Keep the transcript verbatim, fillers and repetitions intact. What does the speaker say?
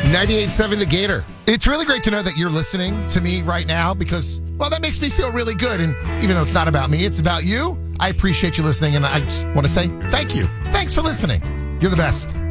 ninety-eight point seven The Gator. It's really great to know that you're listening to me right now because, well, that makes me feel really good. And even though it's not about me, it's about you. I appreciate you listening, and I just want to say thank you. Thanks for listening. You're the best.